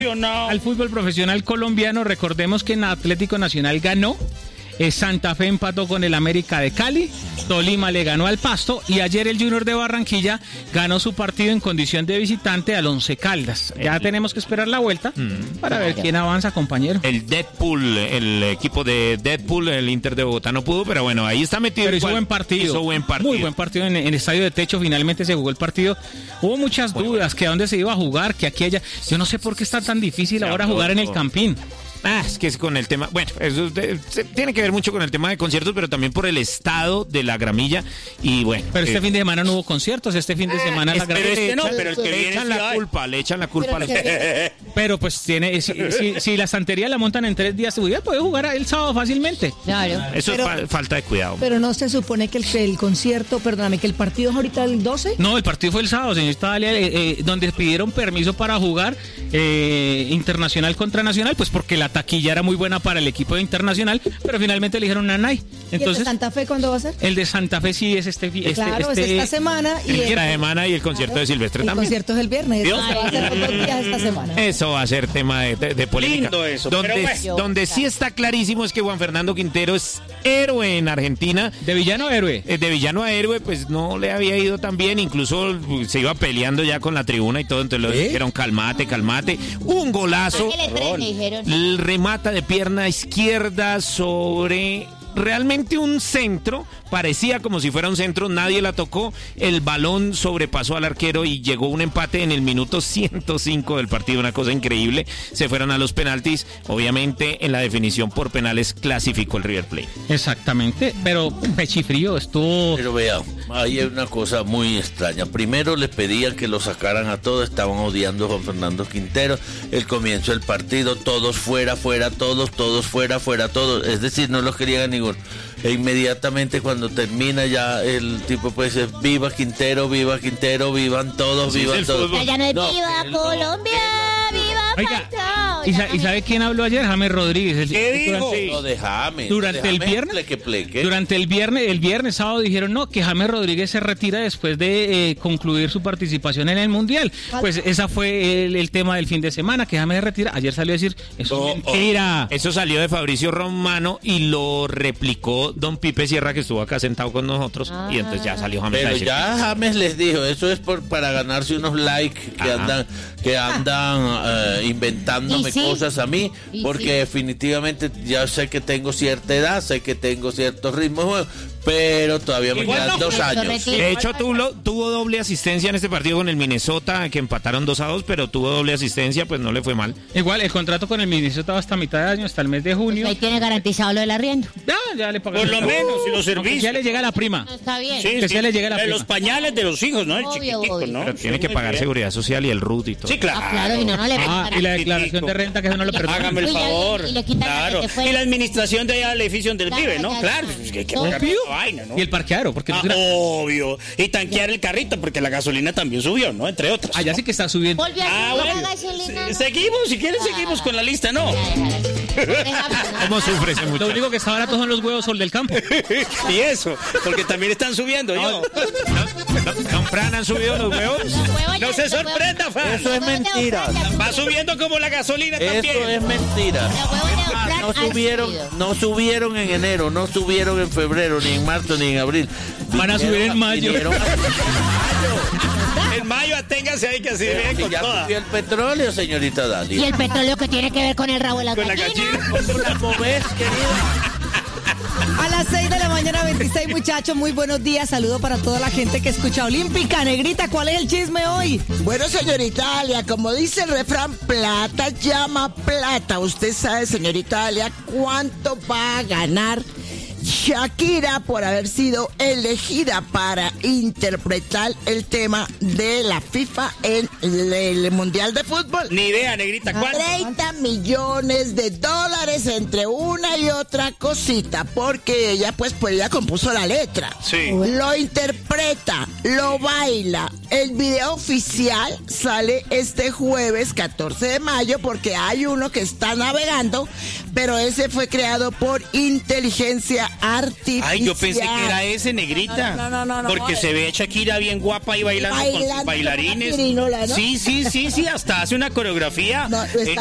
al fútbol profesional colombiano. Recordemos que en Atlético Nacional ganó, Santa Fe empató con el América de Cali, Tolima le ganó al Pasto y ayer el Junior de Barranquilla ganó su partido en condición de visitante al Once Caldas. Ya tenemos que esperar la vuelta para ver quién avanza, compañero. El Deadpool, el equipo de Deadpool, el Inter de Bogotá no pudo, pero bueno, ahí está metido. Pero hizo buen partido. Muy buen partido en Estadio de Techo, finalmente se jugó el partido. Hubo muchas dudas, que a dónde se iba a jugar, que aquí allá. Yo no sé por qué está tan difícil ahora jugar en el Campín. Es que es con el tema, bueno, eso tiene que ver mucho con el tema de conciertos, pero también por el estado de la gramilla y bueno. Pero este fin de semana no hubo conciertos, este fin de semana la gramilla. Pero el que le echan la culpa. Pero pues tiene, si la santería la montan en 3 días, puede jugar el sábado fácilmente. Claro. Eso es falta de cuidado. Pero no se supone que el concierto, perdóname, que el partido es ahorita el 12. No, el partido fue el sábado, señorita Dalia, donde pidieron permiso para jugar Internacional contra Nacional, pues porque la taquilla era muy buena para el equipo de Internacional, pero finalmente le dijeron nanay. Entonces, ¿y el de Santa Fe cuándo va a ser? El de Santa Fe sí es es esta semana. Y esta semana y el concierto de Silvestre también. El concierto es el viernes. Va a ser por 2 días esta semana. Eso va a ser tema de polémica. Lindo eso. Donde sí está clarísimo es que Juan Fernando Quintero es héroe en Argentina. ¿De villano a héroe? De villano a héroe, pues no le había ido tan bien. Incluso se iba peleando ya con la tribuna y todo. Entonces le dijeron calmate. Un golazo. Remata de pierna izquierda sobre realmente un centro, parecía como si fuera un centro, nadie la tocó, el balón sobrepasó al arquero y llegó un empate en el minuto 105 del partido, una cosa increíble. Se fueron a los penaltis, obviamente en la definición por penales clasificó el River Plate. Exactamente, pero pechifrío estuvo. Pero vea, hay una cosa muy extraña. Primero les pedían que lo sacaran a todos, estaban odiando a Juan Fernando Quintero. El comienzo del partido, todos fuera, todos fuera, todos. Es decir, no los querían a ninguno. E inmediatamente cuando termina ya el tipo puede decir viva Quintero, vivan todos, vivan todos. Ya no es viva Colombia, viva Falcao. ¿Y sabe quién habló ayer? James Rodríguez. ¿Qué dijo? Durante el viernes. Durante el viernes, sábado dijeron que James Rodríguez se retira después de concluir su participación en el Mundial. Pues esa fue el tema del fin de semana, que James se retira. Ayer salió a decir, eso es mentira. Eso salió de Fabricio Romano y lo replicó don Pipe Sierra, que estuvo acá sentado con nosotros, y entonces ya salió James. Pero ya James les dijo, eso es para ganarse unos likes que andan inventándome cosas a mí, porque definitivamente ya sé que tengo cierta edad, sé que tengo ciertos ritmos, pero todavía me quedan 2 años. De hecho, tuvo doble asistencia en este partido con el Minnesota, que empataron 2-2, pero tuvo doble asistencia, pues no le fue mal. Igual, el contrato con el Minnesota va hasta mitad de año, hasta el mes de junio. Pues ahí tiene garantizado lo del arriendo. Ya le pagaron. Por lo menos, y los servicios. Ya le llega la prima. No, está bien. Sí, ya le llega la prima. Los pañales de los hijos, ¿no? El chiquitico, ¿no? Pero tiene que pagar seguridad social y el RUT y todo. Sí, claro. Claro, y no le y la declaración de renta, que eso no le perdona. Hágame el favor. Claro. Y la administración de allá del edificio donde él vive, ¿no? Claro. Es que hay que pagar esa vaina, ¿no? Y el parqueadero, porque obvio. Y tanquear el carrito, porque la gasolina también subió, ¿no? Entre otras. Allá sí que está subiendo. Volvió a bueno. la gasolina. Seguimos, si quieren seguimos con la lista, ¿no? ¿Cómo sufre ese muchacho? Lo único que está barato son los huevos Sol del Campo. Y eso, porque también están subiendo, yo. ¿Don Fran han subido los huevos? No se sorprenda, Fran. Eso es mentira. Va subiendo como la gasolina también. Eso es mentira. No subieron en enero, no subieron en febrero, ni en marzo, ni en abril. Van a subir en mayo. En mayo aténgase ahí que así vienen con ya toda. subió el petróleo, señorita Dalia. ¿Y el petróleo que tiene que ver con el rabo de la Con la gallina? gallina. ¿Cómo ves, querida? A las 6 de la mañana, 26, muchachos, muy buenos días. Saludo para toda la gente que escucha Olímpica. Negrita, ¿cuál es el chisme hoy? Bueno, señorita Alia, como dice el refrán, plata llama plata. Usted sabe, señorita Alia, cuánto va a ganar Shakira por haber sido elegida para interpretar el tema de la FIFA en el Mundial de Fútbol. Ni idea, Negrita, ¿cuánto? 30 millones de dólares entre una y otra cosita, porque ella ella compuso la letra. Sí. Lo interpreta, lo baila. El video oficial sale este jueves 14 de mayo porque hay uno que está navegando, pero ese fue creado por inteligencia artificial. Ay, yo pensé que era ese, negrita. No. Porque se ve a Shakira bien guapa y bailando con sus bailarines. Pirinola, ¿no? Sí, hasta hace una coreografía. No, está